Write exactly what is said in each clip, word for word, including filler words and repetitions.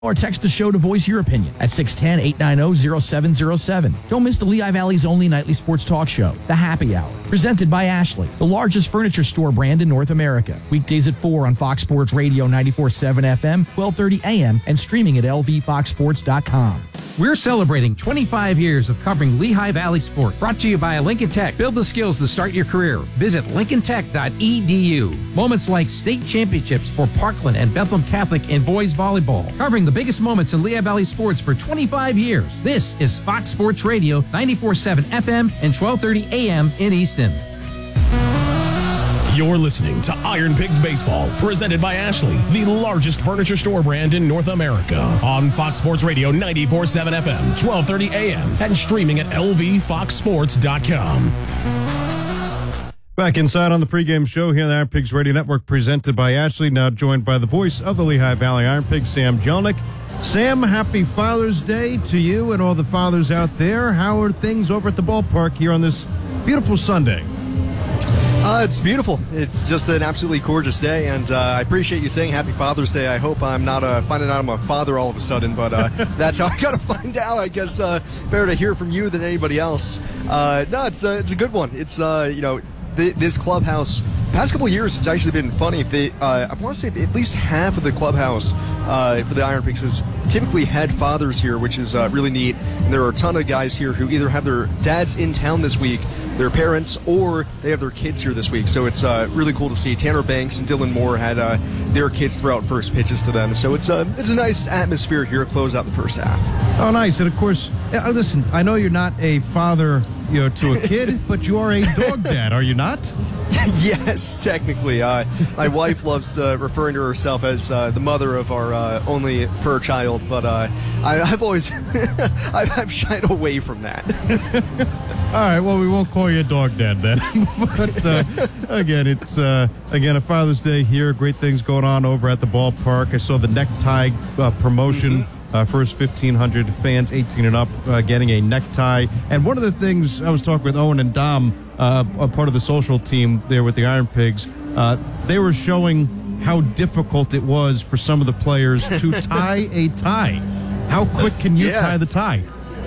Or text the show to voice your opinion at six one zero, eight nine zero, zero seven zero seven. Don't miss the Lehigh Valley's only nightly sports talk show, The Happy Hour, presented by Ashley, the largest furniture store brand in North America. Weekdays at four on Fox Sports Radio ninety-four point seven F M, twelve thirty A M, and streaming at L V fox sports dot com. We're celebrating twenty-five years of covering Lehigh Valley sport. Brought to you by Lincoln Tech. Build the skills to start your career. Visit lincoln tech dot e d u. Moments like state championships for Parkland and Bethlehem Catholic in boys volleyball. Covering the biggest moments in Lehigh Valley sports for twenty-five years. This is Fox Sports Radio ninety-four point seven F M and twelve thirty A M in Easton. You're listening to Iron Pigs Baseball, presented by Ashley, the largest furniture store brand in North America. On Fox Sports Radio ninety-four point seven F M, twelve thirty A M, and streaming at L V fox sports dot com. Back inside on the pregame show here on the Iron Pigs Radio Network, presented by Ashley, now joined by the voice of the Lehigh Valley Iron Pigs, Sam Jelnick. Sam, happy Father's Day to you and all the fathers out there. How are things over at the ballpark here on this beautiful Sunday? Uh, it's beautiful. It's just an absolutely gorgeous day, and uh, I appreciate you saying Happy Father's Day. I hope I'm not uh, finding out I'm a father all of a sudden, but uh, that's how I got to find out. I guess uh, better to hear from you than anybody else. Uh, no, it's uh, it's a good one. It's uh, you know th- this clubhouse. Past couple of years, it's actually been funny. They, uh, I want to say at least half of the clubhouse uh, for the Iron Pigs has typically had fathers here, which is uh, really neat. And there are a ton of guys here who either have their dads in town this week, their parents, or they have their kids here this week. So it's uh, really cool to see. Tanner Banks and Dylan Moore had uh, their kids throw out first pitches to them. So it's a, it's a nice atmosphere here to close out the first half. Oh, nice. And, of course, yeah, listen, I know you're not a father, you know, to a kid, but you are a dog dad, are you not? Yes, technically. Uh, my wife loves uh, referring to herself as uh, the mother of our uh, only fur child, but uh, I, I've always I've, I've shied away from that. All right, well, we won't call you a dog dad then. But, uh, again, it's, uh, again, a Father's Day here. Great things going on over at the ballpark. I saw the necktie uh, promotion. Mm-hmm. Uh, first fifteen hundred fans, eighteen and up, uh, getting a necktie. And one of the things, I was talking with Owen and Dom, uh, a part of the social team there with the Iron Pigs, uh, they were showing how difficult it was for some of the players to tie a tie. How quick can you yeah. tie the tie?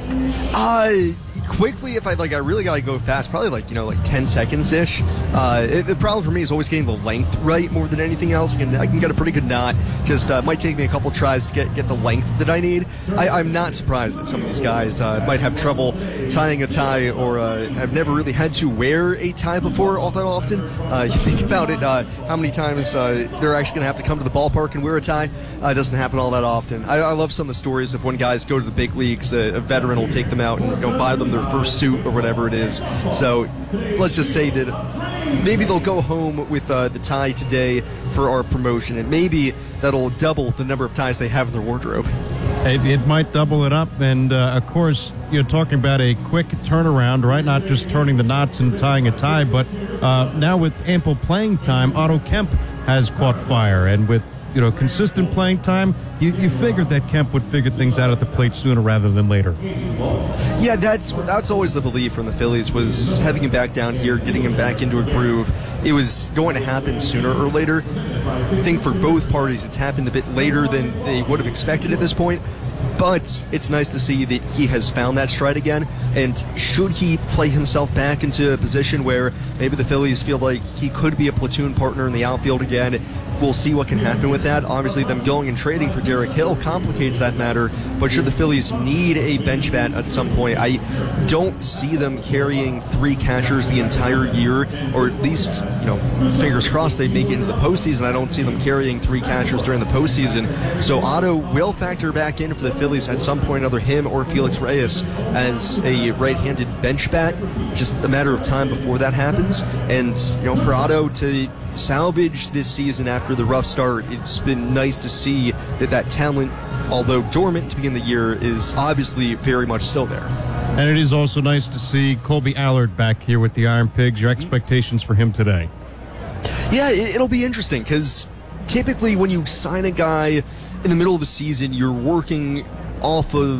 Uh, quickly, if I like, I really gotta go fast. Probably like you know, like ten seconds ish. Uh, it, the problem for me is always getting the length right more than anything else. I can I can get a pretty good knot. Just uh, might take me a couple tries to get get the length that I need. I, I'm not surprised that some of these guys uh, might have trouble tying a tie, or uh, have never really had to wear a tie before all that often. Uh, you think about it, uh, how many times uh, they're actually gonna have to come to the ballpark and wear a tie. Uh, it doesn't happen all that often. I, I love some of the stories of when guys go to the big leagues. A, a veteran will take them out and you know, buy them their first suit or whatever it is. So let's just say that maybe they'll go home with uh, the tie today for our promotion, and maybe that'll double the number of ties they have in their wardrobe. It, it might double it up, and uh, of course, you're talking about a quick turnaround, right? Not just turning the knots and tying a tie, but uh, now with ample playing time, Otto Kemp has caught fire, and with you know consistent playing time, you, you figured that Kemp would figure things out at the plate sooner rather than later. Yeah, that's that's always the belief from the Phillies, was having him back down here, getting him back into a groove. It was going to happen sooner or later. I think for both parties, it's happened a bit later than they would have expected at this point. But it's nice to see that he has found that stride again, and should he play himself back into a position where maybe the Phillies feel like he could be a platoon partner in the outfield again, we'll see what can happen with that. Obviously, them going and trading for Derek Hill complicates that matter, but should the Phillies need a bench bat at some point, I don't see them carrying three catchers the entire year, or at least, you know, fingers crossed they make it into the postseason. I don't see them carrying three catchers during the postseason. So Otto will factor back in for the Phillies at some point, either him or Felix Reyes as a right-handed bench bat. Just a matter of time before that happens. And, you know, for Otto to salvage this season after the rough start, it's been nice to see that that talent, although dormant to begin the year, is obviously very much still there. And it is also nice to see Colby Allard back here with the Iron Pigs. Your expectations for him today? Yeah, it'll be interesting, because typically when you sign a guy in the middle of a season, you're working off of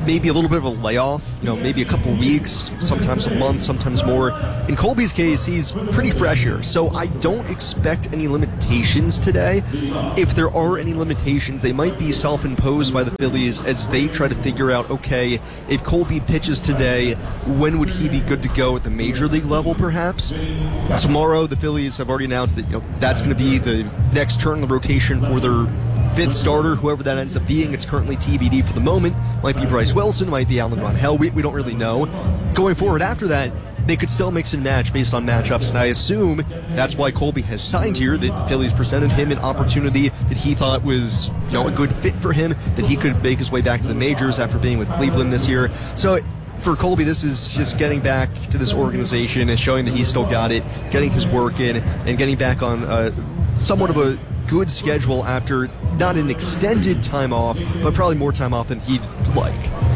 maybe a little bit of a layoff, you know, maybe a couple weeks, sometimes a month, sometimes more. In Colby's case, he's pretty fresh here, so I don't expect any limitations today. If there are any limitations, they might be self-imposed by the Phillies as they try to figure out, okay, if Colby pitches today, when would he be good to go at the major league level, perhaps? Tomorrow, the Phillies have already announced that, you know, that's going to be the next turn in the rotation for their fifth starter, whoever that ends up being. It's currently T B D for the moment. Might be Bryce Wilson, might be Alan Ron-Hell. We, we don't really know. Going forward after that, they could still mix and match based on matchups, and I assume that's why Colby has signed here, that the Phillies presented him an opportunity that he thought was, you know, a good fit for him, that he could make his way back to the majors after being with Cleveland this year. So for Colby, this is just getting back to this organization and showing that he's still got it, getting his work in, and getting back on uh, somewhat of a good schedule after not an extended time off, but probably more time off than he'd like.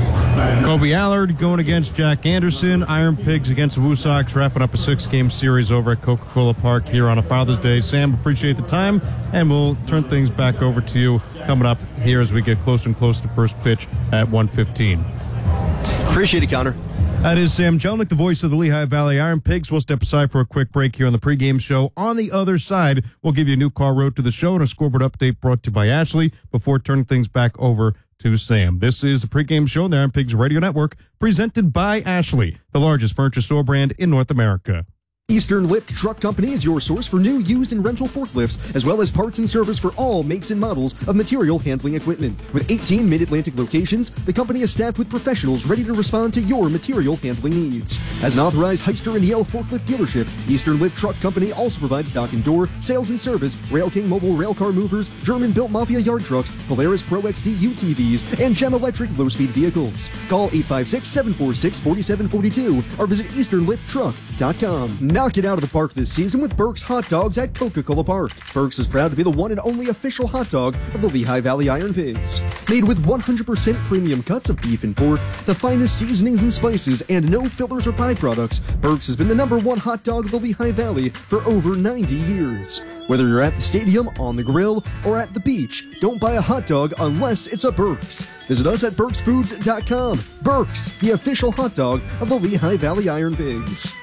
Colby Allard going against Jack Anderson. Iron Pigs against the Woo Sox, wrapping up a six-game series over at Coca-Cola Park here on a Father's Day. Sam, appreciate the time, and we'll turn things back over to you coming up here as we get closer and closer to first pitch at one fifteen. Appreciate it, Connor. That is Sam Jelnick, the voice of the Lehigh Valley Iron Pigs. We'll step aside for a quick break here on the pregame show. On the other side, we'll give you a new car road to the show and a scoreboard update brought to you by Ashley before turning things back over to Sam. This is the pregame show on the Iron Pigs Radio Network, presented by Ashley, the largest furniture store brand in North America. Eastern Lift Truck Company is your source for new, used, and rental forklifts, as well as parts and service for all makes and models of material handling equipment. With eighteen Mid-Atlantic locations, the company is staffed with professionals ready to respond to your material handling needs. As an authorized Heister and Yale forklift dealership, Eastern Lift Truck Company also provides dock and door, sales and service, Rail King mobile railcar movers, German-built Mafia yard trucks, Polaris Pro X D U T Vs, and Gem Electric low-speed vehicles. Call eight five six, seven four six, four seven four two or visit eastern lift truck dot com. Knock it out of the park this season with Burke's Hot Dogs at Coca-Cola Park. Burke's is proud to be the one and only official hot dog of the Lehigh Valley Iron Pigs. Made with one hundred percent premium cuts of beef and pork, the finest seasonings and spices, and no fillers or byproducts, Burke's has been the number one hot dog of the Lehigh Valley for over ninety years. Whether you're at the stadium, on the grill, or at the beach, don't buy a hot dog unless it's a Burke's. Visit us at burks foods dot com. Burke's, the official hot dog of the Lehigh Valley Iron Pigs.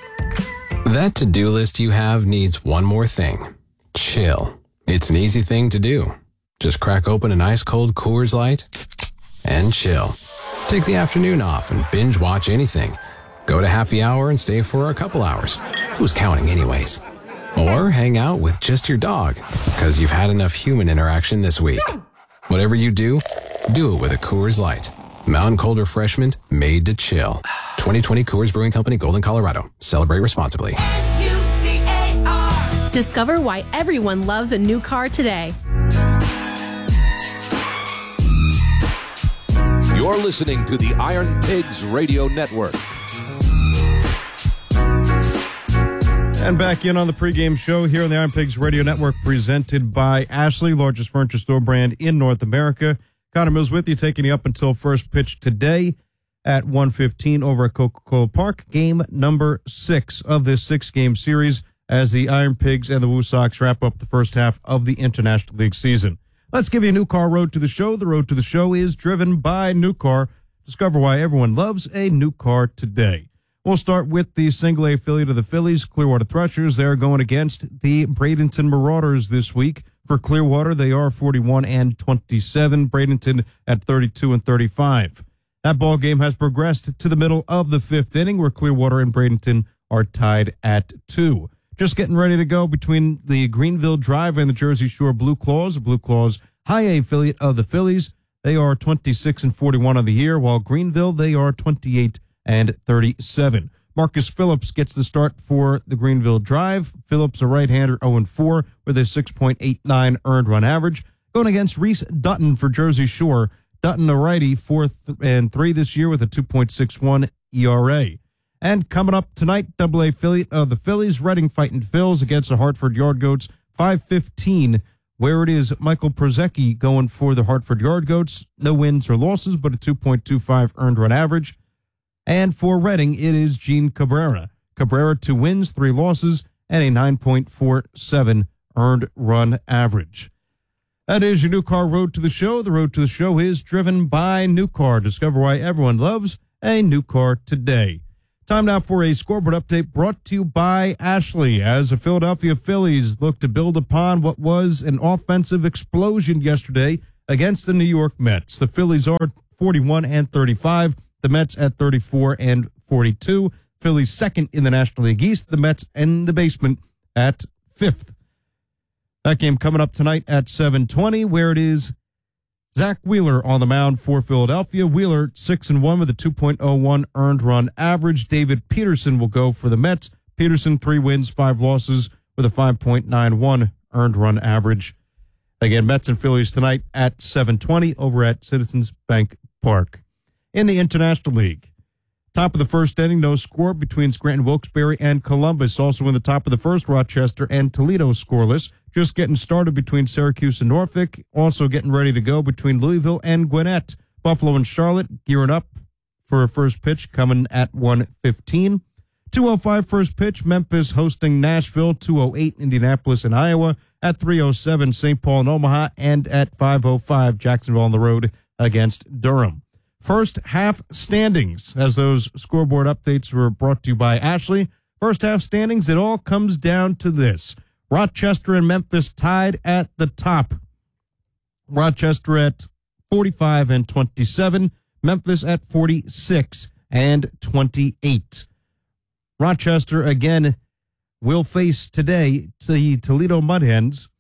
That to-do list you have needs one more thing. Chill. It's an easy thing to do. Just crack open an ice-cold Coors Light and chill. Take the afternoon off and binge watch anything. Go to happy hour and stay for a couple hours. Who's counting anyways? Or hang out with just your dog, because you've had enough human interaction this week. Whatever you do, do it with a Coors Light. Mountain Cold Refreshment made to chill. twenty twenty Coors Brewing Company, Golden, Colorado. Celebrate responsibly. Discover why everyone loves a new car today. You're listening to the Iron Pigs Radio Network. And back in on the pregame show here on the Iron Pigs Radio Network, presented by Ashley, largest furniture store brand in North America. Connor Mills with you, taking you up until first pitch today at one fifteen over at Coca-Cola Park. Game number six of this six-game series as the Iron Pigs and the Woo Sox wrap up the first half of the International League season. Let's give you a new car road to the show. The road to the show is driven by New Car. Discover why everyone loves a new car today. We'll start with the single-A affiliate of the Phillies, Clearwater Threshers. They're going against the Bradenton Marauders this week. For Clearwater, they are forty-one and twenty-seven. Bradenton at thirty-two and thirty-five. That ball game has progressed to the middle of the fifth inning, where Clearwater and Bradenton are tied at two. Just getting ready to go between the Greenville Drive and the Jersey Shore Blue Claws. The Blue Claws, high A affiliate of the Phillies. They are twenty-six and forty-one on the year, while Greenville, they are twenty-eight and thirty-seven. Marcus Phillips gets the start for the Greenville Drive. Phillips, a right-hander, oh and four with a six point eight nine earned run average. Going against Reese Dutton for Jersey Shore. Dutton, a righty, four and three this year with a two point six one E R A. And coming up tonight, double A affiliate of the Phillies, Reading Fighting Phils against the Hartford Yard Goats, five fifteen, where it is Michael Prozecki going for the Hartford Yard Goats. No wins or losses, but a two point two five earned run average. And for Reading, it is Gene Cabrera. Cabrera, two wins, three losses, and a nine point four seven earned run average. That is your New Car Road to the Show. The Road to the Show is driven by New Car. Discover why everyone loves a new car today. Time now for a scoreboard update brought to you by Ashley. As the Philadelphia Phillies look to build upon what was an offensive explosion yesterday against the New York Mets. The Phillies are forty-one and thirty-five. The Mets at thirty-four and forty-two. Phillies second in the National League East. The Mets in the basement at fifth. That game coming up tonight at seven twenty, where it is Zach Wheeler on the mound for Philadelphia. Wheeler six and one with a two point oh one earned run average. David Peterson will go for the Mets. Peterson three wins, five losses with a five point nine one earned run average. Again, Mets and Phillies tonight at seven twenty over at Citizens Bank Park. In the International League, top of the first inning, no score between Scranton Wilkes-Barre and Columbus. Also in the top of the first, Rochester and Toledo scoreless. Just getting started between Syracuse and Norfolk. Also getting ready to go between Louisville and Gwinnett. Buffalo and Charlotte gearing up for a first pitch coming at one fifteen. two oh five first pitch, Memphis hosting Nashville. two oh eight Indianapolis and Iowa. At three oh seven Saint Paul and Omaha. And at five oh five Jacksonville on the road against Durham. First half standings, as those scoreboard updates were brought to you by Ashley. First half standings, it all comes down to this. Rochester and Memphis tied at the top. Rochester at forty-five and twenty-seven. Memphis at forty-six and twenty-eight. Rochester, again, will face today the Toledo Mud Hens.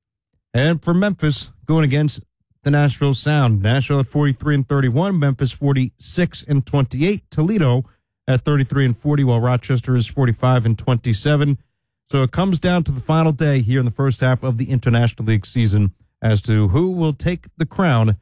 And for Memphis, going against the Nashville Sound. Nashville at forty-three and thirty-one. Memphis forty-six and twenty-eight. Toledo at thirty-three and forty, while Rochester is forty-five and twenty-seven. So it comes down to the final day here in the first half of the International League season as to who will take the crown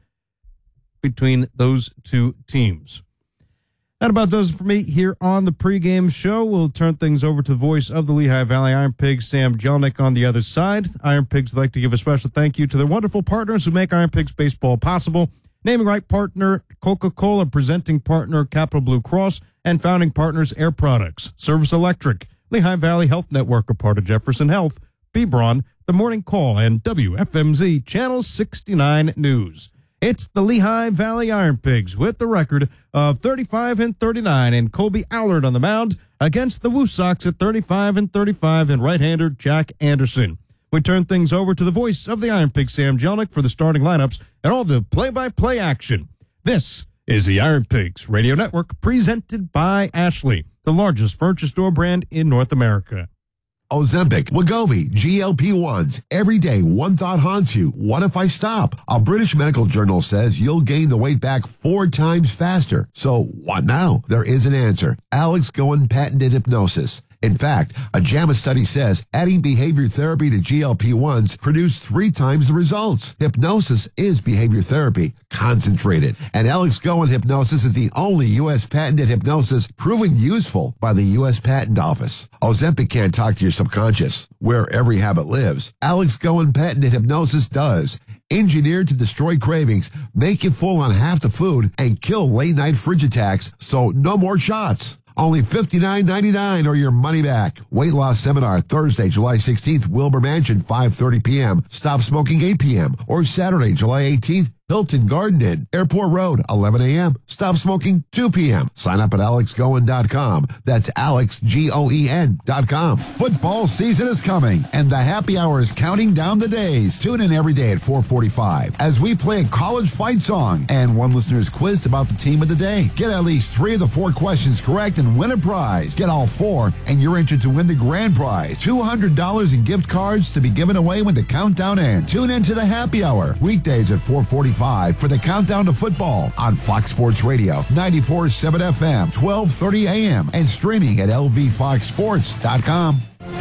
between those two teams. That about does it for me here on the pregame show. We'll turn things over to the voice of the Lehigh Valley Iron Pigs, Sam Jelnick, on the other side. Iron Pigs would like to give a special thank you to their wonderful partners who make Iron Pigs baseball possible. Naming right partner, Coca-Cola, presenting partner, Capital Blue Cross, and founding partners, Air Products, Service Electric, Lehigh Valley Health Network, a part of Jefferson Health, B B R O N, The Morning Call, and W F M Z Channel sixty-nine News. It's the Lehigh Valley Iron Pigs with the record of thirty-five and thirty-nine, and Colby Allard on the mound against the Woo Sox at thirty-five and thirty-five, and right-hander Jack Anderson. We turn things over to the voice of the Iron Pigs, Sam Jelnick, for the starting lineups and all the play-by-play action. This is the Iron Pigs Radio Network, presented by Ashley, the largest furniture store brand in North America. Ozempic, Wegovy, G L P ones. Every day, one thought haunts you. What if I stop? A British medical journal says you'll gain the weight back four times faster. So what now? There is an answer. Alex Goen patented hypnosis. In fact, a JAMA study says adding behavior therapy to G L P ones produced three times the results. Hypnosis is behavior therapy, concentrated. And Alex Goen Hypnosis is the only U S patented hypnosis proven useful by the U S Patent Office. Ozempic can't talk to your subconscious, where every habit lives. Alex Goen patented hypnosis does. Engineered to destroy cravings, make you full on half the food, and kill late-night fridge attacks, so no more shots. Only fifty-nine ninety-nine or your money back. Weight loss seminar Thursday, July sixteenth, Wilbur Mansion, five thirty p.m. Stop smoking, eight p.m. Or Saturday, July eighteenth, Hilton Garden Inn, Airport Road, eleven a.m. Stop smoking, two p.m. Sign up at alex goen dot com. That's Alex, G O E N dot com. Football season is coming, and the happy hour is counting down the days. Tune in every day at four forty-five as we play a college fight song, and one listener is quizzed about the team of the day. Get at least three of the four questions correct and win a prize. Get all four, and you're entered to win the grand prize, two hundred dollars in gift cards to be given away when the countdown ends. Tune in to the happy hour, weekdays at four forty-five. For the countdown to football on Fox Sports Radio, ninety-four point seven F M, twelve thirty A M, and streaming at L V fox sports dot com.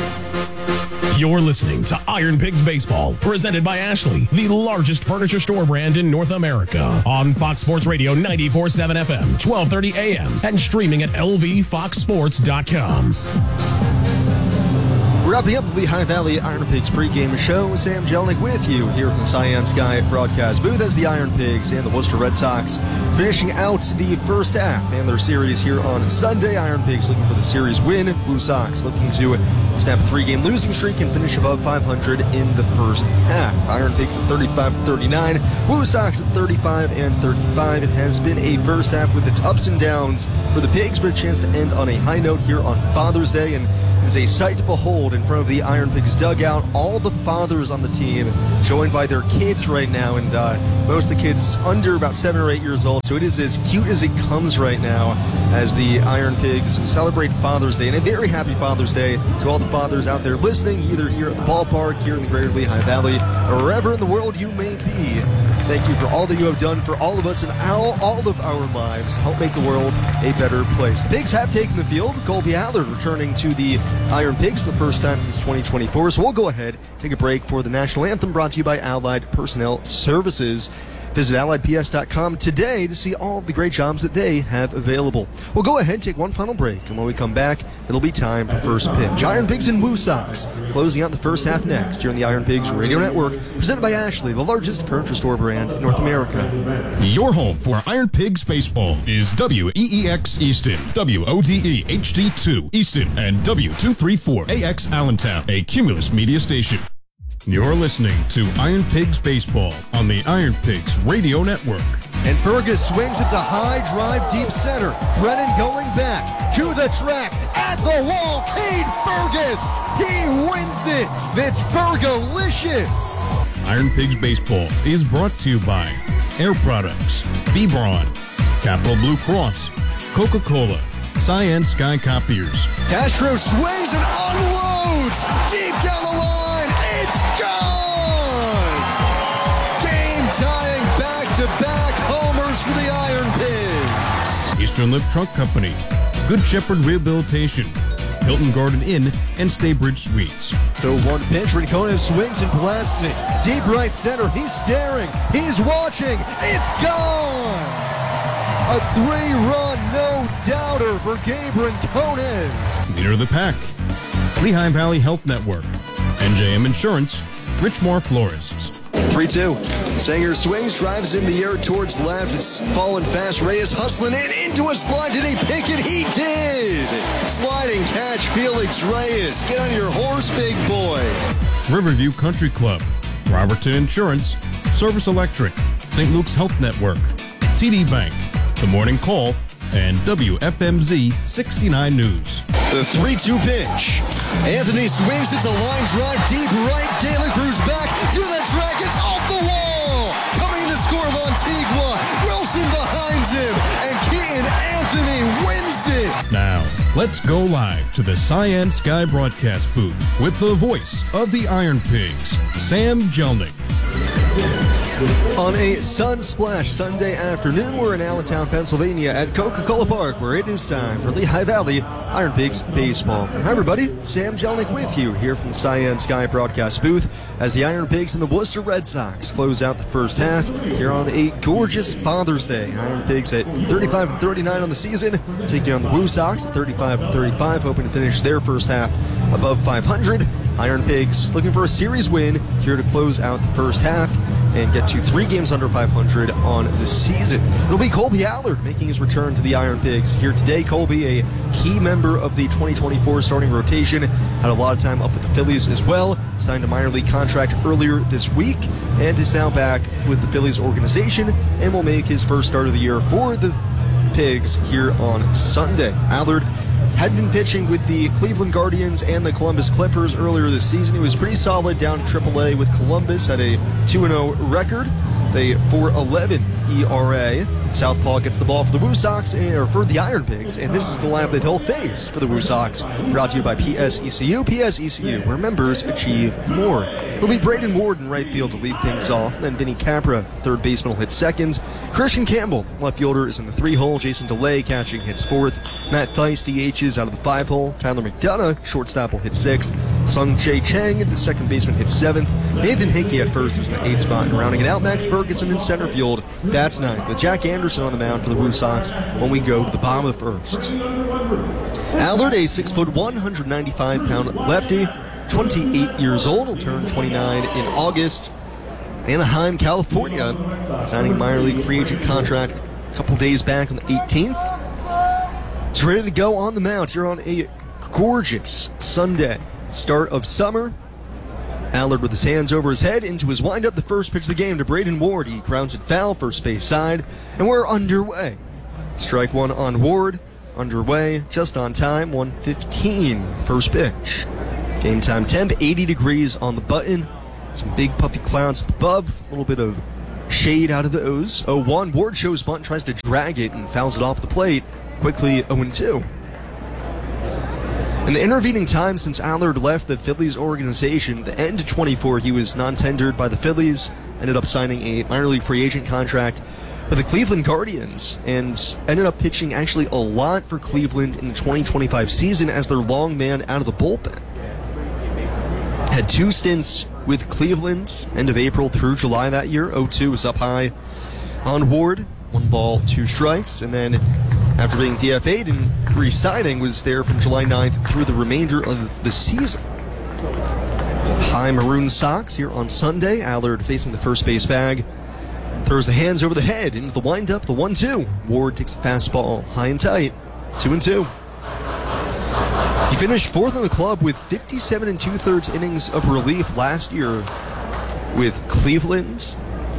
You're listening to Iron Pigs Baseball, presented by Ashley, the largest furniture store brand in North America, on Fox Sports Radio, ninety-four point seven F M, twelve thirty A M, and streaming at L V fox sports dot com. Wrapping up the Lehigh Valley Iron Pigs pregame show, Sam Jelnick with you here from the Cyan Sky broadcast booth as the Iron Pigs and the Worcester Red Sox finishing out the first half and their series here on Sunday. Iron Pigs looking for the series win. Blue Sox looking to snap a three-game losing streak and finish above five hundred in the first half. Iron Pigs at thirty-five and thirty-nine, Blue Sox at thirty-five and thirty-five. It has been a first half with its ups and downs for the Pigs, but a chance to end on a high note here on Father's Day, and is a sight to behold in front of the Iron Pigs dugout. All the fathers on the team joined by their kids right now, and uh, most of the kids under about seven or eight years old, so it is as cute as it comes right now as the Iron Pigs celebrate Father's Day. And a very happy Father's Day to all the fathers out there listening, either here at the ballpark, here in the greater Lehigh Valley, or wherever in the world you may be. Thank you for all that you have done for all of us and all, all of our lives. Help make the world a better place. The Pigs have taken the field. Colby Allard returning to the Iron Pigs for the first time since twenty twenty-four. So we'll go ahead, take a break for the National Anthem, brought to you by Allied Personnel Services. Visit allied p s dot com today to see all of the great jobs that they have available. We'll go ahead and take one final break, and when we come back, it'll be time for first pitch. Iron Pigs and Woo Sox closing out the first half next here on the Iron Pigs Radio Network, presented by Ashley, the largest furniture store brand in North America. Your home for Iron Pigs baseball is W E E X Easton, W O D E H D two Easton, and W two thirty-four A X Allentown, a Cumulus media station. You're listening to Iron Pigs Baseball on the Iron Pigs Radio Network. And Fergus swings. It's a high drive deep center. Brennan going back to the track at the wall. Cade Fergus. He wins it. It's Fergalicious. Iron Pigs Baseball is brought to you by Air Products, B-Braun, Capital Blue Cross, Coca-Cola, Cyan Sky Copiers. Castro swings and unloads deep down the line. It's gone! Game-tying back-to-back homers for the Iron Pigs. Eastern Lift Truck Company, Good Shepherd Rehabilitation, Hilton Garden Inn, and Staybridge Suites. So one pitch, Rincona swings and blasts it. Deep right center, he's staring, he's watching, it's gone! A three-run no-doubter for Gabe Rincones. Leader of the pack, Lehigh Valley Health Network, N J M Insurance, Richmore Florists. three two. Sanger swings, drives in the air towards left. It's falling fast. Reyes hustling in into a slide. Did he pick it? He did. Sliding catch, Felix Reyes. Get on your horse, big boy. Riverview Country Club, Robertson Insurance, Service Electric, Saint Luke's Health Network, T D Bank, The Morning Call, and W F M Z sixty-nine News. The three two pitch. Anthony swings. It's a line drive deep right. Gala Cruz back to the track. It's off the wall. Coming to score Lantigua. Wilson behind him. And Keaton Anthony wins it. Now, let's go live to the Cyan Sky broadcast booth with the voice of the Iron Pigs, Sam Jelnick. On a Sunsplash Sunday afternoon, we're in Allentown, Pennsylvania at Coca-Cola Park, where it is time for Lehigh Valley Iron Pigs baseball. Hi everybody, Sam Jelnick with you here from the Cyan Sky broadcast booth as the Iron Pigs and the Worcester Red Sox close out the first half here on a gorgeous Father's Day. Iron Pigs at thirty-five and thirty-nine on the season, taking on the Woo Sox at thirty-five and thirty-five, hoping to finish their first half above five hundred. Iron Pigs looking for a series win here to close out the first half and get to three games under five hundred on the season. It'll be Colby Allard making his return to the Iron Pigs here today. Colby, a key member of the twenty twenty-four starting rotation, had a lot of time up with the Phillies as well, signed a minor league contract earlier this week, and is now back with the Phillies organization and will make his first start of the year for the Pigs here on Sunday. Allard had been pitching with the Cleveland Guardians and the Columbus Clippers earlier this season. He was pretty solid down to triple A with Columbus at a two and oh record, a four eleven E R A. Southpaw gets the ball for the Woo Sox, or for the Iron Pigs, and this is the lineup that he'll face for the Woo Sox. Brought to you by P S E C U. P S E C U, where members achieve more. It'll be Braden Ward in right field to lead things off, then Vinny Capra, third baseman, will hit second. Christian Campbell, left fielder, is in the three hole. Jason DeLay catching hits fourth. Matt Theis D H's out of the five hole. Tyler McDonough, shortstop, will hit sixth. Sung Chae Chang, the second baseman, hits seventh. Nathan Hickey at first is in the eighth spot, and rounding it out, Max Ferguson in center field. That's ninth. With Jack Anderson on the mound for the Woo Sox when we go to the bottom of the first. Allard, a six foot, one hundred ninety-five pound lefty, twenty-eight years old. He'll turn twenty-nine in August. Anaheim, California, signing a minor league free agent contract a couple days back on the eighteenth. He's ready to go on the mound here on a gorgeous Sunday. Start of summer. Allard with his hands over his head into his windup. The first pitch of the game to Braden Ward. He grounds it foul, first base side, and we're underway. Strike one on Ward. Underway, just on time, one fifteen, first pitch. Game time temp, eighty degrees on the button. Some big puffy clouds above, a little bit of shade out of those. oh one, Ward shows bunt, tries to drag it and fouls it off the plate. Quickly oh two. In the intervening time since Allard left the Phillies organization, the end of twenty-four, he was non-tendered by the Phillies, ended up signing a minor league free agent contract with the Cleveland Guardians, and ended up pitching actually a lot for Cleveland in the twenty twenty-five season as their long man out of the bullpen. Had two stints with Cleveland, end of April through July that year. oh two was up high on Ward, one ball, two strikes, and then after being D F A'd and re-signing, was there from July ninth through the remainder of the season. High Maroon Sox here on Sunday. Allard facing the first base bag. Throws the hands over the head into the windup, the one two. Ward takes a fastball high and tight, two and two. He finished fourth in the club with fifty-seven and two-thirds innings of relief last year with Cleveland.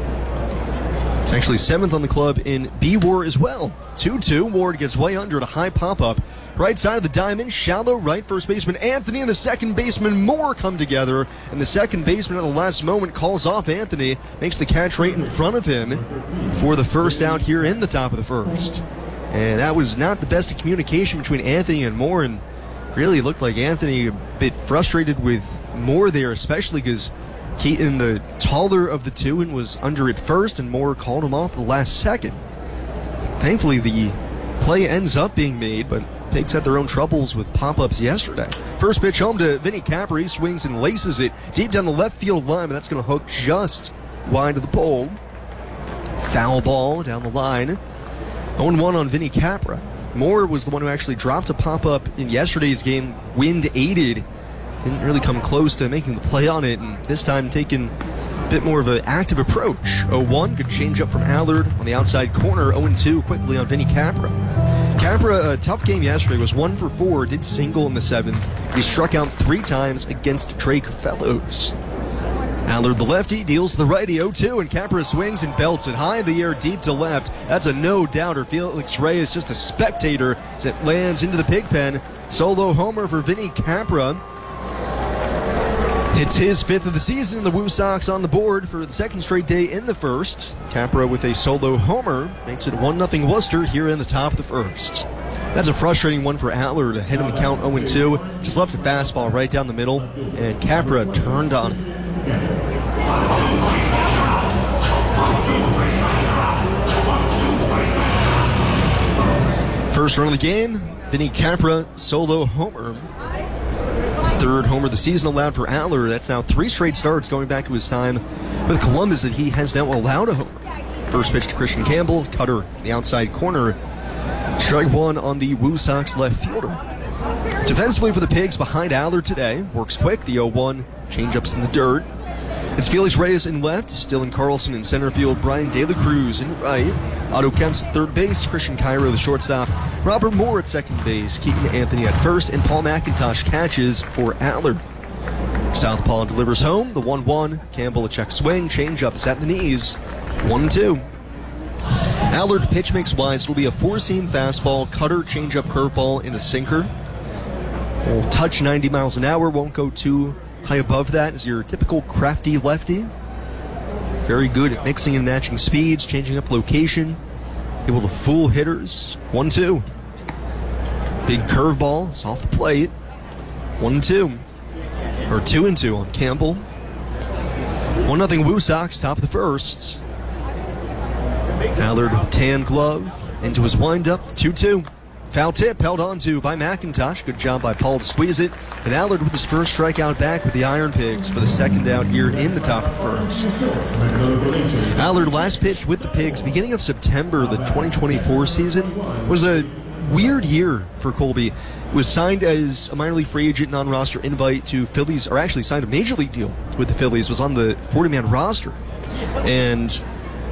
It's actually seventh on the club in B-WAR as well. two two, Ward gets way under at a high pop-up. Right side of the diamond, shallow right, first baseman Anthony and the second baseman Moore come together, and the second baseman at the last moment calls off Anthony, makes the catch right in front of him for the first out here in the top of the first. And that was not the best of communication between Anthony and Moore, and really looked like Anthony a bit frustrated with Moore there, especially because Keaton, the taller of the two, and was under at first, and Moore called him off the last second. Thankfully, the play ends up being made, but Pigs had their own troubles with pop-ups yesterday. First pitch home to Vinny Capra. He swings and laces it deep down the left field line, but that's going to hook just wide of the pole. Foul ball down the line. oh one on Vinny Capra. Moore was the one who actually dropped a pop-up in yesterday's game, wind-aided. Didn't really come close to making the play on it, and this time taking a bit more of an active approach. oh one, good change up from Allard on the outside corner. oh two quickly on Vinny Capra. Capra, a tough game yesterday, was one for four, did single in the seventh. He struck out three times against Drake Fellows. Allard, the lefty, deals the righty oh two, and Capra swings and belts it high in the air, deep to left. That's a no-doubter. Felix Reyes just a spectator as it lands into the pig pen. Solo homer for Vinny Capra. It's his fifth of the season, and the Woo Sox on the board for the second straight day in the first. Capra with a solo homer makes it one nothing Worcester here in the top of the first. That's a frustrating one for Allard, ahead of the count oh two. Just left a fastball right down the middle, and Capra turned on it. First run of the game, Vinny Capra solo homer. Third homer of the season allowed for Allard. That's now three straight starts going back to his time with Columbus that he has now allowed a homer. First pitch to Christian Campbell, cutter the outside corner. Strike one on the Woo Sox left fielder. Defensively for the Pigs behind Allard today. Works quick, the oh one, changeups in the dirt. It's Felix Reyes in left, Dylan Carlson in center field, Brian De La Cruz in right, Otto Kemps at third base, Christian Cairo the shortstop, Robert Moore at second base, Keaton Anthony at first, and Paul McIntosh catches for Allard. Southpaw delivers home, the one one, Campbell a check swing, changeup is at the knees, one two. Allard pitch mix wise will be a four-seam fastball, cutter, changeup, curveball, and a sinker. Will touch ninety miles an hour, won't go too high above that is your typical crafty lefty. Very good at mixing and matching speeds, changing up location, able to fool hitters. one two. Big curveball is off the plate. one two. Or two and two on Campbell. one nothing Woo Sox, top of the first. Allard with tan glove into his windup, two two. Foul tip held on to by McIntosh. Good job by Paul to squeeze it. And Allard with his first strikeout back with the Iron Pigs for the second out here in the top of the first. Allard last pitched with the Pigs beginning of September, the twenty twenty-four season. Was a weird year for Colby. Was signed as a minor league free agent, non-roster invite to Phillies, or actually signed a major league deal with the Phillies, was on the forty-man roster. And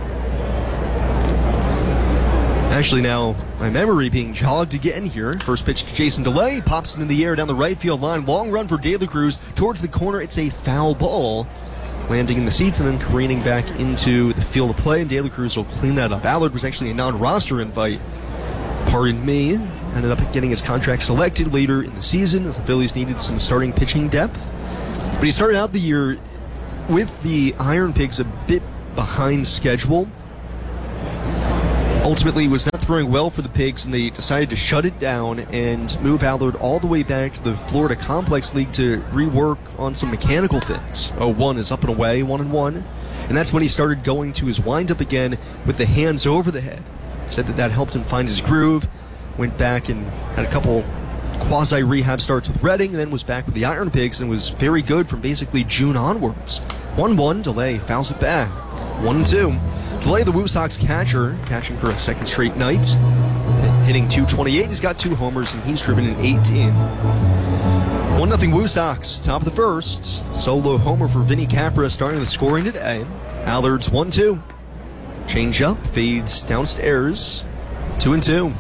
actually now my memory being jogged again here. First pitch to Jason DeLay, pops it in the air down the right field line. Long run for De La Cruz towards the corner. It's a foul ball, landing in the seats and then careening back into the field of play, and De La Cruz will clean that up. Allard was actually a non-roster invite. Pardon me. Ended up getting his contract selected later in the season as the Phillies needed some starting pitching depth. But he started out the year with the Iron Pigs a bit behind schedule. Ultimately, was not throwing well for the Pigs, and they decided to shut it down and move Allard all the way back to the Florida Complex League to rework on some mechanical things. oh one is up and away, one and one. And that's when he started going to his windup again with the hands over the head. Said that that helped him find his groove. Went back and had a couple quasi-rehab starts with Reading, and then was back with the Iron Pigs and was very good from basically June onwards. one one, DeLay fouls it back. one and two. DeLay, the Woo Sox catcher, catching for a second straight night. Hitting two twenty-eight, he's got two homers, and he's driven in eighteen. one nothing Woo Sox, top of the first. Solo homer for Vinny Capra starting the scoring today. Allard's one two. Change up, fades downstairs. two and two.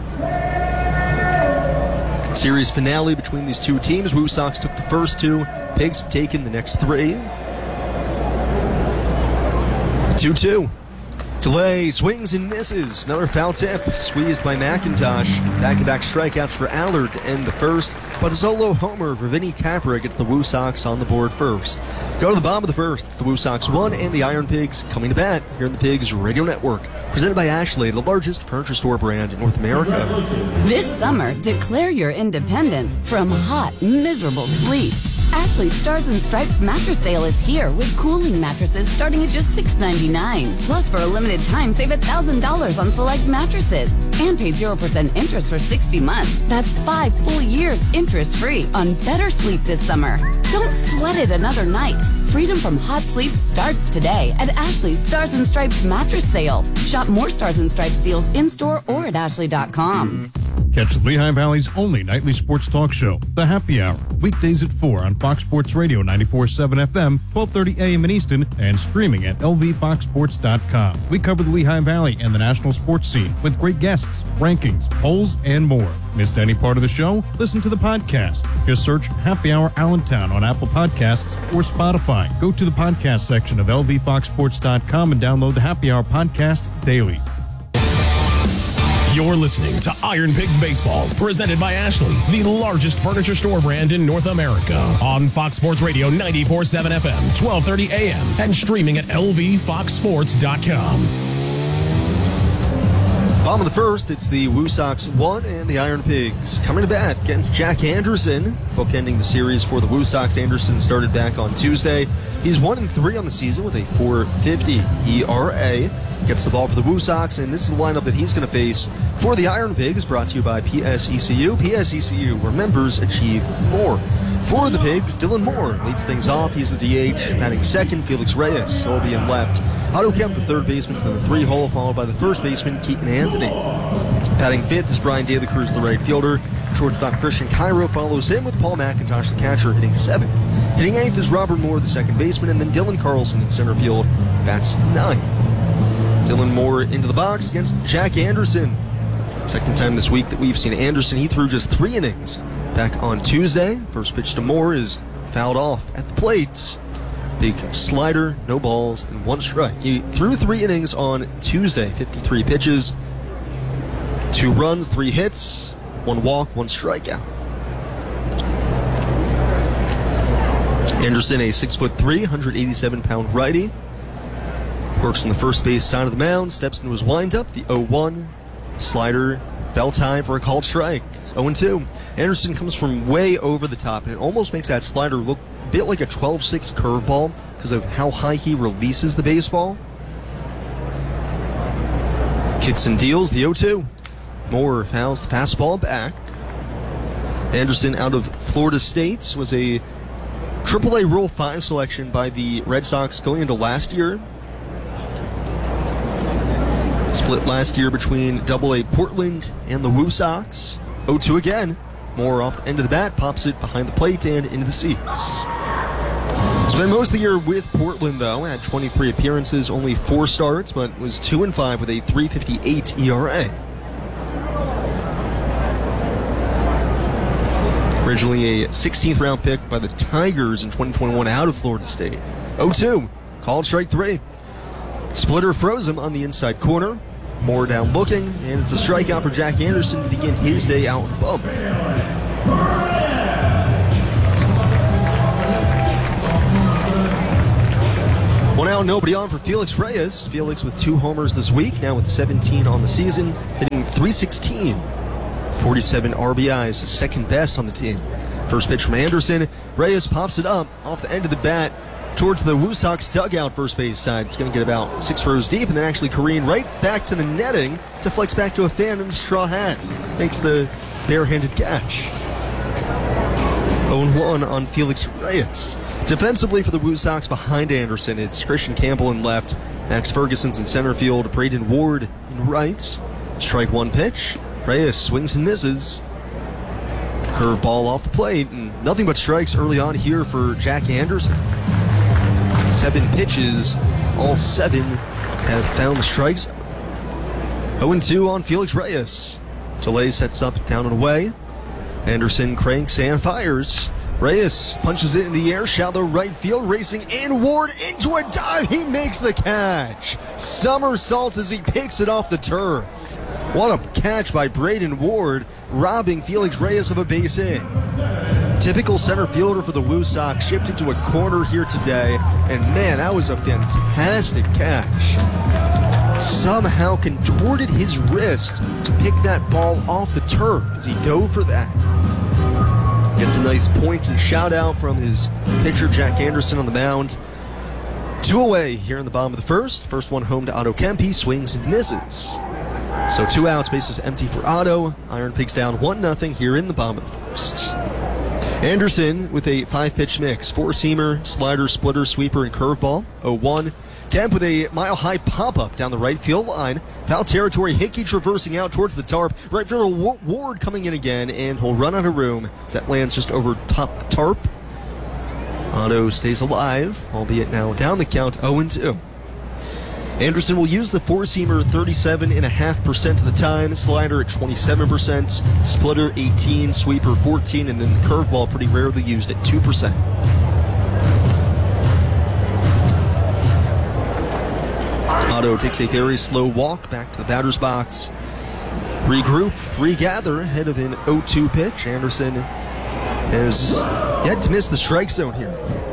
Series finale between these two teams. Woo Sox took the first two. Pigs have taken the next three. two two. DeLay swings and misses. Another foul tip. Squeezed by McIntosh. Back-to-back strikeouts for Allard to end the first. But a solo homer for Vinny Capra gets the Woo Sox on the board first. Go to the bottom of the first. It's the Woo Sox one and the Iron Pigs coming to bat here in the Pigs Radio Network. Presented by Ashley, the largest furniture store brand in North America. This summer, declare your independence from hot, miserable sleep. Ashley Stars and Stripes mattress sale is here with cooling mattresses starting at just six ninety-nine. Plus, for a limited time, save one thousand dollars on select mattresses and pay zero percent interest for sixty months. That's five full years interest-free on better sleep this summer. Don't sweat it another night. Freedom from hot sleep starts today at Ashley's Stars and Stripes mattress sale. Shop more Stars and Stripes deals in-store or at ashley dot com. Catch the Lehigh Valley's only nightly sports talk show, The Happy Hour, weekdays at four on Fox Sports Radio ninety-four point seven F M, twelve thirty A M in Easton, and streaming at L V fox sports dot com. We cover the Lehigh Valley and the national sports scene with great guests, rankings, polls, and more. Missed any part of the show? Listen to the podcast. Just search Happy Hour Allentown on Apple Podcasts or Spotify. Go to the podcast section of L V fox sports dot com and download the Happy Hour podcast daily. You're listening to Iron Pigs Baseball, presented by Ashley, the largest furniture store brand in North America. On Fox Sports Radio ninety-four point seven F M, twelve thirty A M, and streaming at L V fox sports dot com. Bottom of the first, it's the Woo Sox one and the Iron Pigs coming to bat against Jack Anderson, bookending the series for the Woo Sox. Anderson started back on Tuesday. He's one and three on the season with a four fifty E R A. Gets the ball for the Woo Sox, and this is the lineup that he's going to face for the Iron Pigs, brought to you by P S E C U. P S E C U, where members achieve more. For the Pigs, Dylan Moore leads things off. He's the D H. Batting second, Felix Reyes will be in left. Otto Kemp, the third baseman's in the three hole, followed by the first baseman, Keaton Anthony. Batting fifth is Brian De La Cruz, the right fielder. Shortstop Christian Cairo follows him with Paul McIntosh, the catcher, hitting seventh. Hitting eighth is Robert Moore, the second baseman, and then Dylan Carlson in center field bats ninth. Dylan Moore into the box against Jack Anderson. Second time this week that we've seen Anderson. He threw just three innings back on Tuesday. First pitch to Moore is fouled off at the plate. Big slider, no balls, and one strike. He threw three innings on Tuesday, fifty-three pitches. Two runs, three hits, one walk, one strikeout. Anderson, a six foot three, one hundred eighty-seven pound righty. Works on the first base side of the mound, steps into his windup, the oh one. Slider, belt high for a called strike. oh and two. Anderson comes from way over the top, and it almost makes that slider look a bit like a twelve six curveball because of how high he releases the baseball. Kicks and deals, the oh two. Moore fouls the fastball back. Anderson, out of Florida State, was a triple A Rule five selection by the Red Sox going into last year. Split last year between double A Portland and the Woo Sox. oh two again. Moore off the end of the bat, pops it behind the plate and into the seats. Spent most of the year with Portland, though. Had twenty-three appearances, only four starts, but was two and five with a three fifty-eight E R A. Originally a sixteenth round pick by the Tigers in twenty twenty-one out of Florida State. oh two, called strike three. Splitter froze him on the inside corner. Moore down looking, and it's a strikeout for Jack Anderson to begin his day out in the bump. One out, nobody on for Felix Reyes. Felix with two homers this week, now with seventeen on the season, hitting three sixteen. forty-seven R B Is, his second best on the team. First pitch from Anderson. Reyes pops it up off the end of the bat towards the Woo Sox dugout first base side. It's going to get about six rows deep and then actually careen right back to the netting. Deflects back to a fan in a straw hat. Makes the barehanded catch. oh one on Felix Reyes. Defensively for the Woo Sox behind Anderson, it's Christian Campbell in left, Max Ferguson's in center field, Braden Ward in right. Strike one pitch. Reyes swings and misses. Curveball off the plate, and nothing but strikes early on here for Jack Anderson. Seven pitches, all seven have found the strikes. oh two on Felix Reyes. Delay sets up down and away. Anderson cranks and fires. Reyes punches it in the air, shallow right field, racing in. Ward into a dive. He makes the catch. Somersaults as he picks it off the turf. What a catch by Braden Ward, robbing Felix Reyes of a base hit. Typical center fielder for the Woo Sox, shifted to a corner here today, and man, that was a fantastic catch. Somehow contorted his wrist to pick that ball off the turf as he dove for that. Gets a nice point and shout out from his pitcher Jack Anderson on the mound. Two away here in the bottom of the first. First one home to Otto Kemp. He swings and misses. So two outs, bases empty for Otto. Iron Pigs down one nothing here in the bottom of the first. Anderson with a five-pitch mix. Four-seamer, slider, splitter, sweeper, and curveball. oh one. Kemp with a mile-high pop-up down the right field line. Foul territory, Hickey traversing out towards the tarp. Right fielder Ward coming in again, and he'll run out of room as that lands just over top the tarp. Otto stays alive, albeit now down the count oh two. Anderson will use the four-seamer thirty-seven point five percent of the time, slider at twenty-seven percent, splitter eighteen, sweeper fourteen, and then the curveball pretty rarely used at two percent. Otto takes a very slow walk back to the batter's box. Regroup, regather ahead of an oh two pitch. Anderson has yet to miss the strike zone here.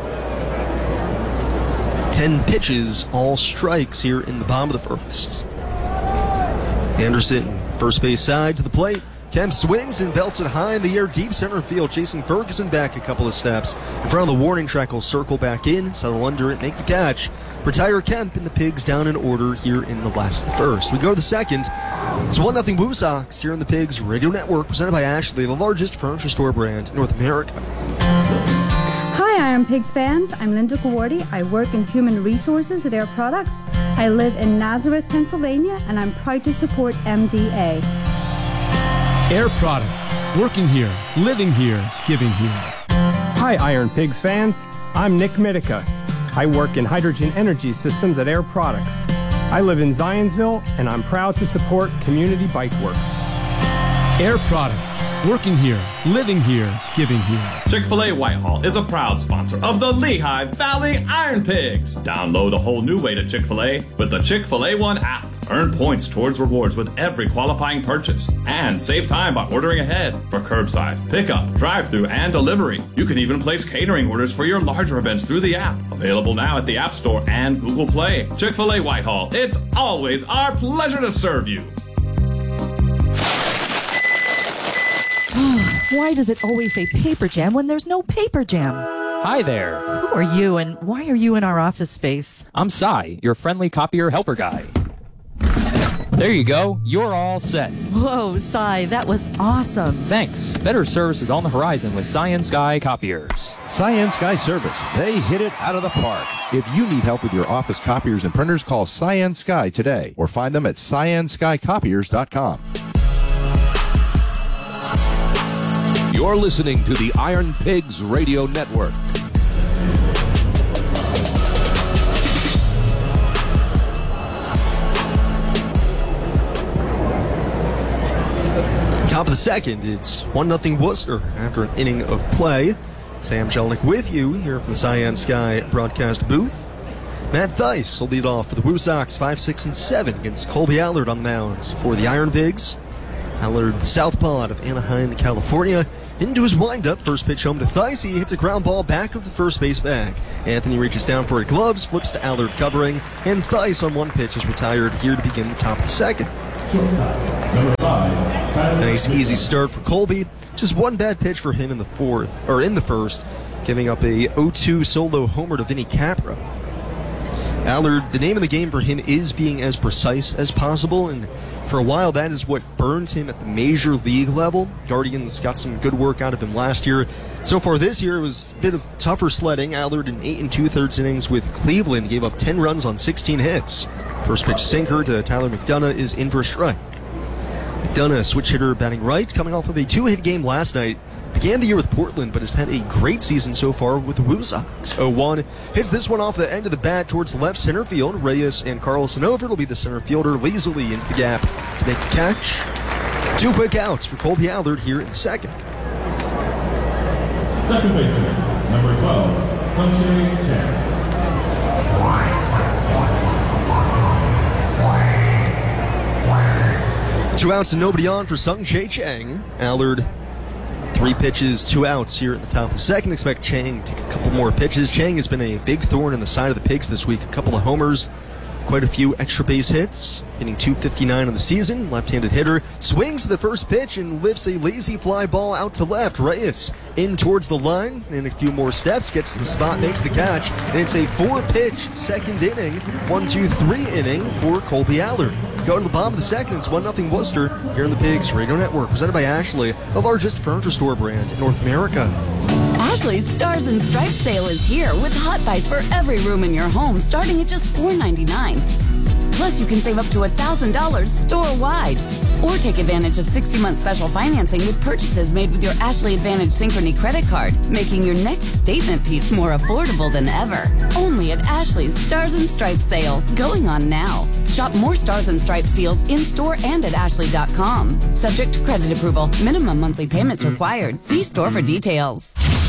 Ten pitches, all strikes here in the bottom of the first. Anderson, first base side to the plate. Kemp swings and belts it high in the air, deep center field, chasing Ferguson back a couple of steps. In front of the warning track, will circle back in, settle under it, make the catch. Retire Kemp, and the Pigs down in order here in the last first. We go to the second. It's one nothing Woo Sox here on the Pigs Radio Network, presented by Ashley, the largest furniture store brand in North America. Hi, Iron Pigs fans. I'm Linda Kawardi. I work in human resources at Air Products. I live in Nazareth, Pennsylvania, and I'm proud to support M D A. Air Products. Working here, living here, giving here. Hi, Iron Pigs fans. I'm Nick Mitica. I work in hydrogen energy systems at Air Products. I live in Zionsville, and I'm proud to support Community Bike Works. Air Products. Working here, living here, giving here. Chick-fil-A Whitehall is a proud sponsor of the Lehigh Valley Iron Pigs. Download a whole new way to Chick-fil-A with the Chick-fil-A One app. Earn points towards rewards with every qualifying purchase. And save time by ordering ahead for curbside, pickup, drive-thru, and delivery. You can even place catering orders for your larger events through the app. Available now at the App Store and Google Play. Chick-fil-A Whitehall. It's always our pleasure to serve you. Why does it always say paper jam when there's no paper jam? Hi there. Who are you and why are you in our office space? I'm Cy, your friendly copier helper guy. There you go. You're all set. Whoa, Cy, that was awesome. Thanks. Better service is on the horizon with Cyan Sky Copiers. Cyan Sky Service. They hit it out of the park. If you need help with your office copiers and printers, call Cyan Sky today or find them at cyan sky copiers dot com. You're listening to the Iron Pigs Radio Network. Top of the second, it's one nothing Worcester after an inning of play. Sam Shelnick with you here from the Cyan Sky broadcast booth. Matt Thies will lead off for the Woo Sox, five, six, and seven against Colby Allard on the mound for the Iron Pigs. Allard, the southpaw out of Anaheim, California, into his windup. First pitch home to Thies. He hits a ground ball back of the first base bag. Anthony reaches down for a gloves, flips to Allard covering, and Thies on one pitch is retired here to begin the top of the second. Nice easy start for Colby. Just one bad pitch for him in the fourth, or in the first, giving up a oh two solo homer to Vinny Capra. Allard, the name of the game for him is being as precise as possible, and for a while that is what burned him at the major league level. Guardians got some good work out of him last year. So far this year it was a bit of tougher sledding. Allard in eight and two-thirds innings with Cleveland gave up ten runs on sixteen hits. First pitch sinker to Tyler McDonough is in for a strike. McDonough, a switch hitter batting right, coming off of a two-hit game last night. Began the year with Portland, but has had a great season so far with the Woo Sox. oh one hits this one off the end of the bat towards left center field. Reyes and Carlson over. It'll be the center fielder lazily into the gap to make the catch. Two quick outs for Colby Allard here in the second. Second baseman, number twelve, Sanjay Chang. Two outs and nobody on for Sung Chae Chang. Allard, three pitches, two outs here at the top of the second. Expect Chang to take a couple more pitches. Chang has been a big thorn in the side of the Pigs this week. A couple of homers, quite a few extra base hits. Hitting two fifty-nine on the season. Left-handed hitter. Swings to the first pitch and lifts a lazy fly ball out to left. Reyes in towards the line. And a few more steps. Gets to the spot, makes the catch. And it's a four-pitch second inning. One, two, three inning for Colby Allard. Go to the bottom of the second. It's one nothing Worcester here in the Pigs Radio Network. Presented by Ashley, the largest furniture store brand in North America. Ashley's Stars and Stripes sale is here with hot buys for every room in your home starting at just four ninety-nine. Plus, you can save up to one thousand dollars store-wide. Or take advantage of sixty-month special financing with purchases made with your Ashley Advantage Synchrony credit card, making your next statement piece more affordable than ever. Only at Ashley's Stars and Stripes sale, going on now. Shop more Stars and Stripes deals in-store and at ashley dot com. Subject to credit approval. Minimum monthly payments required. See store for details.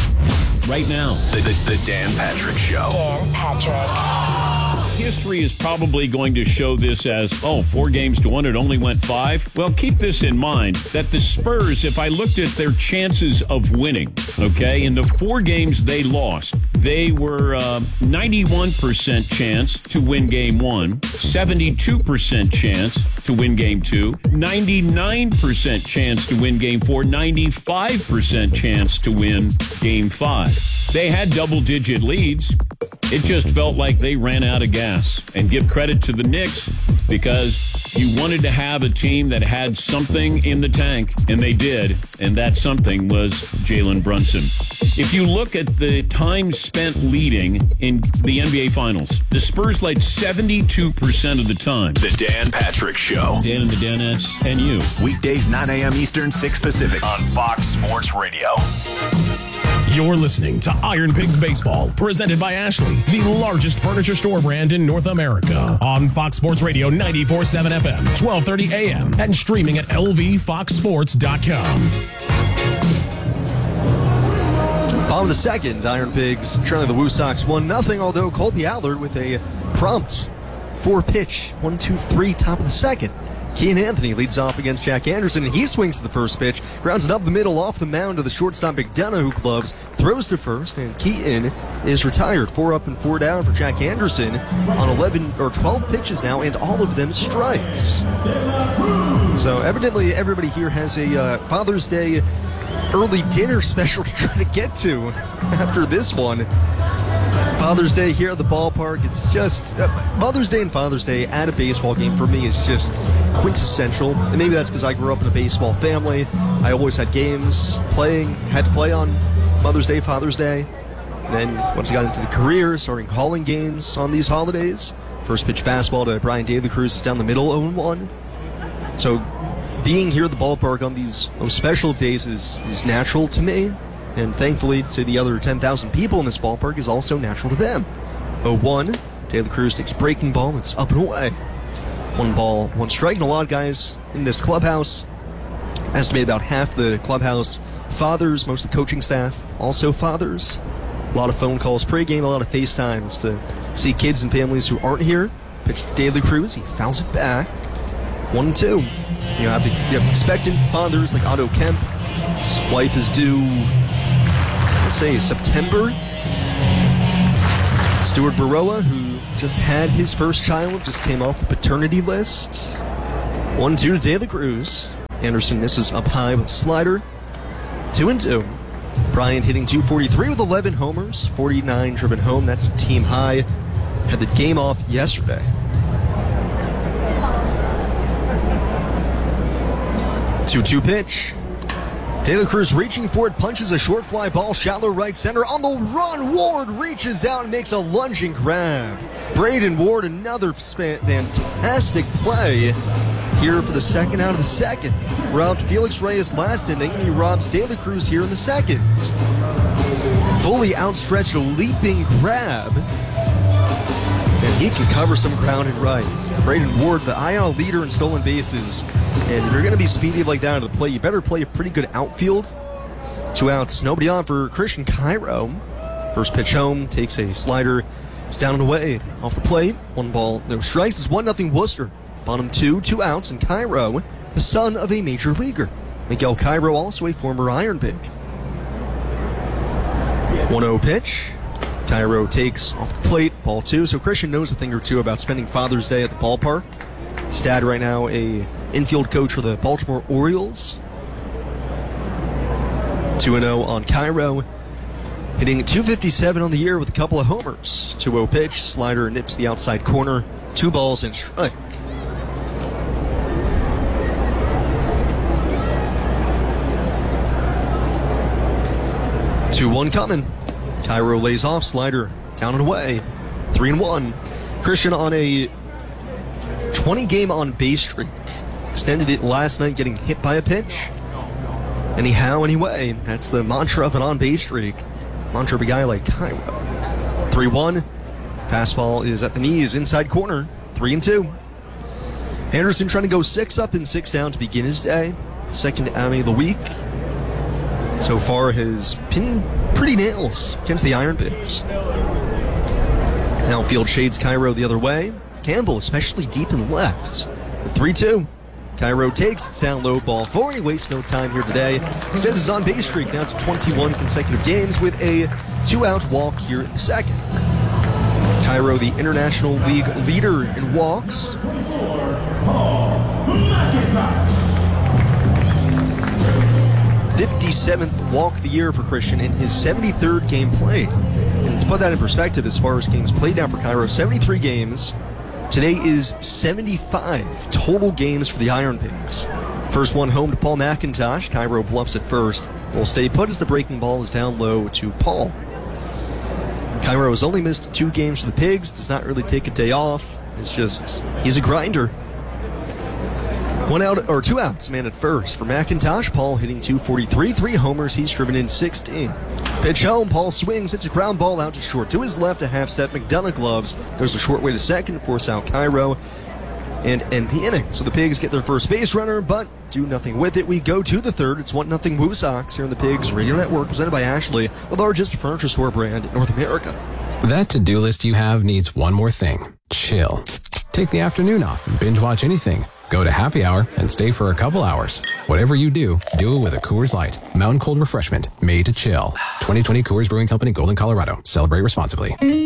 Right now, the, the, the Dan Patrick Show. Dan Patrick. History is probably going to show this as, oh, four games to one, it only went five. Well, keep this in mind, that the Spurs, if I looked at their chances of winning, okay, in the four games they lost, they were uh, ninety-one percent chance to win game one, seventy-two percent chance to win game two, ninety-nine percent chance to win game four, ninety-five percent chance to win game five. They had double-digit leads. It just felt like they ran out of gas. And give credit to the Knicks because you wanted to have a team that had something in the tank, and they did, and that something was Jalen Brunson. If you look at the time spent leading in the N B A Finals, the Spurs led seventy-two percent of the time. The Dan Patrick Show. Dan and the Danettes and you. Weekdays, nine a.m. Eastern, six Pacific on Fox Sports Radio. You're listening to Iron Pigs Baseball, presented by Ashley, the largest furniture store brand in North America. On Fox Sports Radio ninety-four point seven F M, twelve thirty A M, and streaming at L V fox sports dot com. Bottom of the second, Iron Pigs trailing the Woo Sox one nothing, although Colby Allard with a prompt four-pitch, one, two, three, top of the second. Kean Anthony leads off against Jack Anderson. He swings to the first pitch, grounds it up the middle off the mound to the shortstop McDonough, who clubs, throws to first, and Keaton is retired. Four up and four down for Jack Anderson on eleven or twelve pitches now, and all of them strikes. So evidently everybody here has a uh, Father's Day early dinner special to try to get to after this one. Father's Day here at the ballpark. It's just uh, Mother's Day and Father's Day at a baseball game for me is just quintessential. And maybe that's because I grew up in a baseball family. I always had games playing, had to play on Mother's Day, Father's Day. And then once I got into the career, starting calling games on these holidays. First pitch fastball to Brian De La Cruz is down the middle, oh and one. So being here at the ballpark on these most special days is, is natural to me. And thankfully to the other ten thousand people in this ballpark is also natural to them. oh one, De La Cruz takes a breaking ball, it's up and away. One ball, one strike, and a lot of guys in this clubhouse, estimated about half the clubhouse, fathers, most of the coaching staff, also fathers. A lot of phone calls pregame, a lot of FaceTimes to see kids and families who aren't here. Pitch to De La Cruz, he fouls it back. One and two. You have, the, you have expectant fathers like Otto Kemp. His wife is due, let's say, September. Stuart Baroa, who just had his first child, just came off the paternity list. one two to De La Cruz. Anderson misses up high with a slider. two and two. Bryant hitting two forty-three with eleven homers, forty-nine driven home. That's a team high. Had the game off yesterday. two two pitch. De La Cruz reaching for it, punches a short fly ball, shallow right center. On the run, Ward reaches out and makes a lunging grab. Braden Ward, another fantastic play here for the second out of the second. Robbed Felix Reyes last inning, and he robs De La Cruz here in the second. Fully outstretched, leaping grab. And he can cover some ground and right. Braden Ward, the I L leader in stolen bases. And if you're going to be speedy like that at the plate, you better play a pretty good outfield. Two outs, nobody on for Christian Cairo. First pitch home, takes a slider. It's down and away. Off the plate, one ball, no strikes. It's one nothing Worcester. Bottom two, two outs, and Cairo, the son of a major leaguer. Miguel Cairo, also a former Iron Pig. one oh pitch. Cairo takes off the plate, ball two. So Christian knows a thing or two about spending Father's Day at the ballpark. His dad right now a infield coach for the Baltimore Orioles. two and oh on Cairo. Hitting two fifty-seven on the year with a couple of homers. two oh pitch, slider nips the outside corner. Two balls and strike. two one coming. Cairo lays off, slider down and away. three and one. Christian on a twenty game on base streak. Extended it last night, getting hit by a pitch. Anyhow, anyway. That's the mantra of an on base streak. Mantra of a guy like Cairo. three one. Fastball is at the knees, inside corner. three and two. Anderson trying to go six up and six down to begin his day. Second outing of the week. So far has pinned pretty nails against the Iron Pigs. Outfield shades Cairo the other way. Campbell, especially deep in left. three two. Cairo takes, it's down low, ball four. He wastes no time here today. Extends his on-base streak now to twenty-one consecutive games with a two-out walk here in the second. Cairo, the International League leader in walks. fifty-seventh walk of the year for Christian in his seventy-third game played. And to put that in perspective, as far as games played now for Cairo, seventy-three games. Today is seventy-five total games for the Iron Pigs. First one home to Paul McIntosh. Cairo bluffs at first. Will stay put as the breaking ball is down low to Paul. Cairo has only missed two games for the Pigs. Does not really take a day off. It's just, he's a grinder. One out, or two outs, man at first for McIntosh. Paul hitting two forty-three, three homers. He's driven in sixteen. Pitch home, Paul swings, hits a ground ball out to short. To his left, a half step. McDonough gloves. Goes a short way to second, force out Cairo, and end the inning. So the Pigs get their first base runner, but do nothing with it. We go to the third. It's one nothing Woo Sox here on the Pigs Radio Network, presented by Ashley, the largest furniture store brand in North America. That to-do list you have needs one more thing. Chill. Take the afternoon off and binge watch anything. Go to happy hour and stay for a couple hours. Whatever you do, do it with a Coors Light. Mountain cold refreshment made to chill. twenty twenty Coors Brewing Company, Golden, Colorado. Celebrate responsibly.